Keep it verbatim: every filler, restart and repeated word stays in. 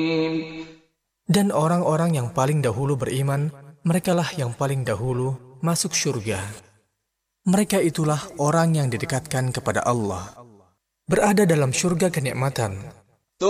Dan orang-orang yang paling dahulu beriman, merekalah yang paling dahulu masuk syurga. Mereka itulah orang yang didekatkan kepada Allah, berada dalam syurga kenikmatan,